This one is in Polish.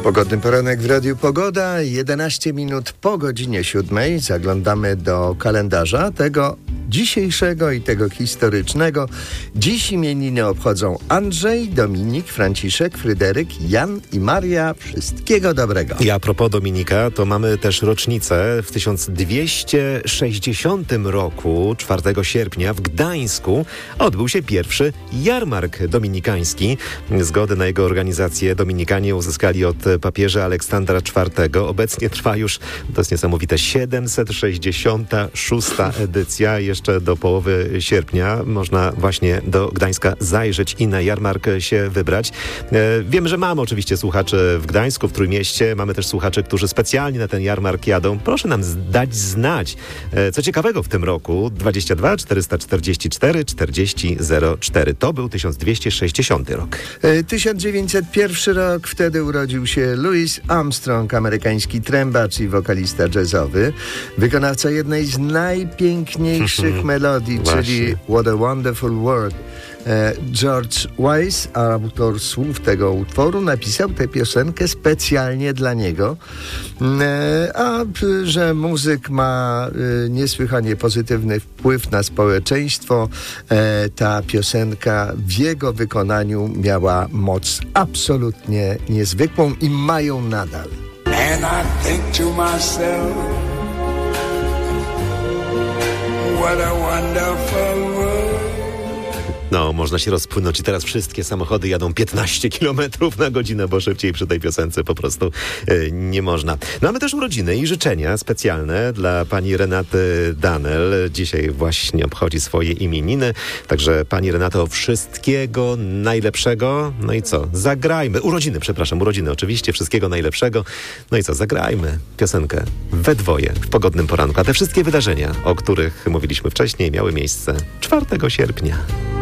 Pogodny poranek w Radiu Pogoda, 11 minut po godzinie 7. Zaglądamy do kalendarza tego dzisiejszego i tego historycznego. Dziś imieniny obchodzą Andrzej, Dominik, Franciszek, Fryderyk, Jan i Maria. Wszystkiego dobrego. I a propos Dominika, to mamy też rocznicę. W 1260 roku, 4 sierpnia w Gdańsku odbył się pierwszy jarmark dominikański. Zgodę na jego organizację Dominikanie uzyskali od papieża Aleksandra IV. Obecnie trwa już, to jest niesamowite, 766. edycja. Jeszcze do połowy sierpnia można właśnie do Gdańska zajrzeć i na jarmark się wybrać. Wiemy, że mamy oczywiście słuchaczy w Gdańsku, w Trójmieście. Mamy też słuchaczy, którzy specjalnie na ten jarmark jadą. Proszę nam dać znać, co ciekawego w tym roku. 22 444 40 04. To był 1260 rok. 1901 rok. Wtedy urodził się Louis Armstrong, amerykański trębacz i wokalista jazzowy. Wykonawca jednej z najpiękniejszych melodii, czyli What a Wonderful World. George Weiss, autor słów tego utworu, napisał tę piosenkę specjalnie dla niego. A że muzyk ma niesłychanie pozytywny wpływ na społeczeństwo, ta piosenka w jego wykonaniu miała moc absolutnie niezwykłą i mają nadal. And I think to myself, what a wonderful world. No, można się rozpłynąć i teraz wszystkie samochody jadą 15 km na godzinę, bo szybciej przy tej piosence po prostu nie można. Mamy też urodziny i życzenia specjalne dla pani Renaty Danel. Dzisiaj właśnie obchodzi swoje imieniny. Także pani Renato, wszystkiego najlepszego. No i co? Zagrajmy. Urodziny oczywiście. Wszystkiego najlepszego. No i co? Zagrajmy piosenkę we dwoje w pogodnym poranku. A te wszystkie wydarzenia, o których mówiliśmy wcześniej, miały miejsce 4 sierpnia.